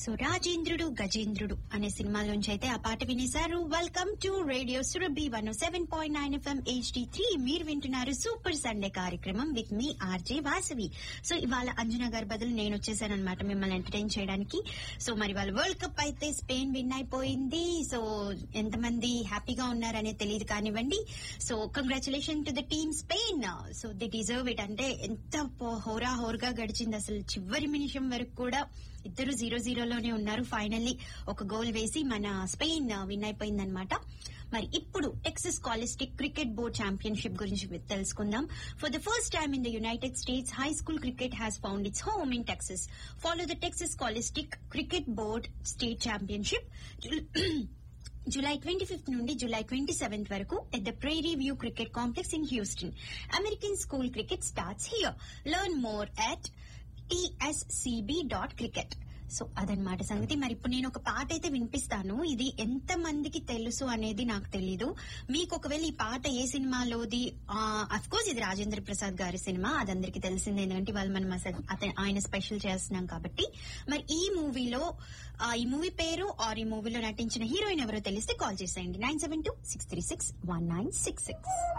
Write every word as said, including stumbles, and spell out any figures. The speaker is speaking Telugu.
సో రాజేంద్రుడు గజేంద్రుడు అనే సినిమాలోంచి అయితే ఆ పాట వినేశారు. Welcome to radio Surabhi one seven point nine FM HD three. మీరు వింటున్నారు సూపర్ సండే కార్యక్రమం with me RJ Vasavi. So ఇవాళ అంజనా గారి బదులు నేను వచ్చేసాను అనమాట మిమ్మల్ని ఎంటర్టైన్ చేయడానికి. సో మరి వాళ్ళ వరల్డ్ కప్ అయితే స్పెయిన్ విన్ అయిపోయింది. సో ఎంతమంది హ్యాపీగా ఉన్నారనేది తెలియదు కానివ్వండి. So congratulation to the team Spain. So the deserve it. అంటే ఎంత హోరా హోర్గా గడిచింది అసలు. చివరి నిమిషం వరకు కూడా ఇద్దరు జీరో జీరోలోనే ఉన్నారు. ఫైనల్లీ ఒక గోల్ వేసి మన స్పెయిన్ విన్ అయిపోయిందనమాట. మరి ఇప్పుడు టెక్సస్ కాలిస్టిక్ క్రికెట్ బోర్డ్ ఛాంపియన్షిప్ గురించి తెలుసుకుందాం. For the first time in the United states high school cricket has found it's home in Texas. Follow the Texas కాలిస్టిక్ cricket board state championship July twenty fifth నుండి జూలై ట్వంటీ సెవెంత్ వరకు at the prairie view cricket complex in Houston. American school cricket starts here. Learn more at TSCB dot cricket. So అదనమాట సంగతి. మరి ఇప్పుడు నేను ఒక పాట అయితే వినిపిస్తాను. ఇది ఎంత మందికి తెలుసు అనేది నాకు తెలీదు. మీకు ఒకవేళ ఈ పాట ఏ సినిమాలోది, అఫ్ కోర్స్ ఇది రాజేంద్ర ప్రసాద్ గారి సినిమా, అది అందరికి తెలిసింది. ఎందుకంటే వాళ్ళు మనం అతను ఆయన స్పెషల్ చేస్తున్నాం కాబట్టి. మరి ఈ మూవీలో ఈ మూవీ పేరు ఆర్ ఈ మూవీలో నటించిన హీరోయిన్ ఎవరో తెలిస్తే కాల్ చేసేయండి. Nine seven two six three six one nine six six.